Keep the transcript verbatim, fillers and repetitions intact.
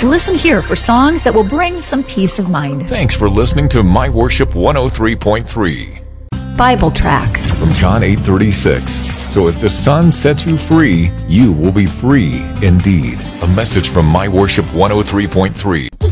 Listen here for songs that will bring some peace of mind. Thanks for listening to My Worship one oh three point three. Bible tracts From John eight thirty-six. So if the Son sets you free, you will be free indeed. A message from My Worship one oh three point three.